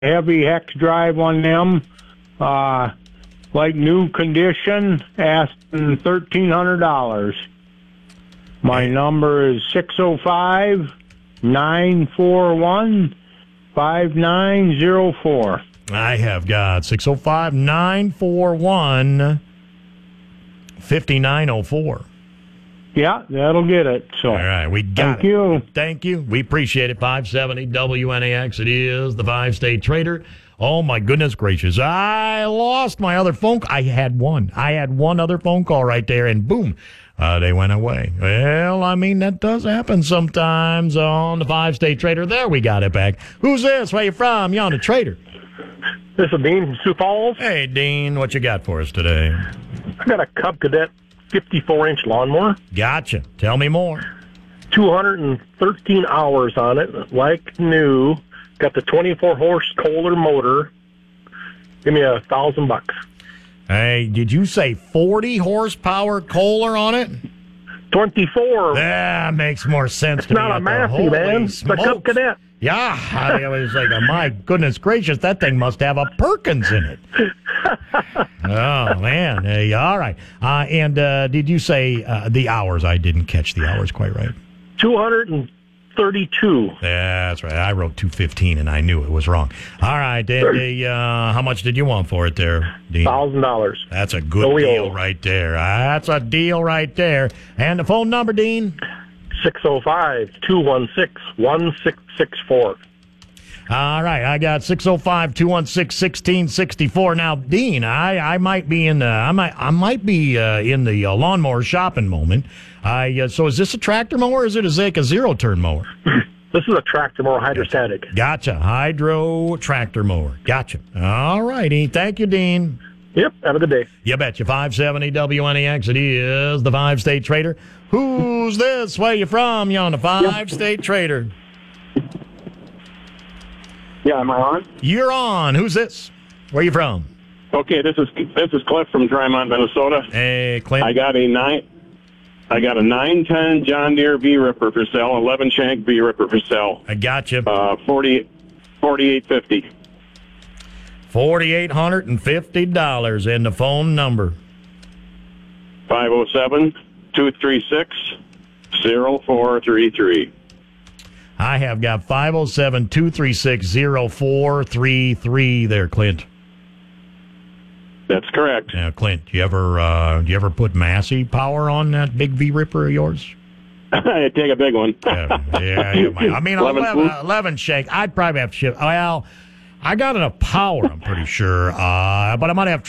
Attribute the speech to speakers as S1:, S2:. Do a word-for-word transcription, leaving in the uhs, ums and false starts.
S1: heavy hex drive on them. Uh, like new condition, asking thirteen hundred dollars. My number is six oh five, nine four one, five nine zero four.
S2: I have got six oh five, nine four one, five nine zero four.
S1: Yeah, that'll get it. So,
S2: all right, we got
S1: thank
S2: it.
S1: you.
S2: Thank you. We appreciate it. five seventy W N A X. It is the Five-State Trader. Oh, my goodness gracious. I lost my other phone call. I had one. I had one other phone call right there, and boom, uh, they went away. Well, I mean, that does happen sometimes on the Five-State Trader. There, we got it back. Who's this? Where you from? You on the Trader?
S3: This is Dean from Sioux Falls.
S2: Hey, Dean, what you got for us today?
S3: I got a Cub Cadet fifty-four inch lawnmower.
S2: Gotcha. Tell me more.
S3: two hundred thirteen hours on it, like new. Got the twenty-four horse Kohler motor. Give me a thousand bucks.
S2: Hey, did you say forty horsepower Kohler on it?
S3: twenty-four.
S2: That makes more sense
S3: It's
S2: to me.
S3: not a
S2: What the
S3: Massey,
S2: holy
S3: man. It's a Cub
S2: smokes.
S3: Cadet.
S2: Yeah, I was like, oh, my goodness gracious, that thing must have a Perkins in it. Oh, man. Hey, all right. Uh, and uh, did you say uh, the hours? I didn't catch the hours quite right.
S3: two hundred thirty-two.
S2: That's right. I wrote two fifteen, and I knew it was wrong. All right. And, uh, how much did you want for it there, Dean?
S3: one thousand dollars.
S2: That's a good
S3: Oh, yeah.
S2: deal right there. That's a deal right there. And the phone number, Dean?
S3: six oh five, two one six, one six six four.
S2: All right, I got six oh five, two one six, one six six four. Now, Dean, I, I might be in the I might I might be uh, in the uh, lawnmower shopping moment. I uh, so is this a tractor mower or is it a, like a zero turn mower?
S3: This is a tractor mower hydrostatic.
S2: Gotcha, hydro tractor mower. Gotcha. All righty, thank you, Dean.
S3: Yep, have a good day.
S2: You betcha. five seventy W N A X. It is the Five-State Trader. Who's this? Where you from? You on the Five-State Trader?
S4: Yeah, am I on?
S2: You're on. Who's this? Where you from?
S4: Okay, this is this is Cliff from Drymont, Minnesota.
S2: Hey, Clint.
S4: I got a nine. I got a nine ten John Deere V Ripper for sale, eleven shank V Ripper for sale.
S2: I got you.
S4: Uh, forty, forty-eight fifty.
S2: Forty-eight hundred and fifty dollars, and the phone number.
S4: Five zero seven two three six zero four three three.
S2: I have got five zero seven two three six zero four three three. There, Clint.
S4: That's correct.
S2: Now, Clint, do you ever uh, do you ever put Massey power on that big V Ripper of yours?
S4: I take a big one.
S2: yeah, yeah, you might. I mean,
S4: eleven,
S2: eleven, eleven shank. I'd probably have to shift. Well, I got enough power, I'm pretty sure, uh, but I might have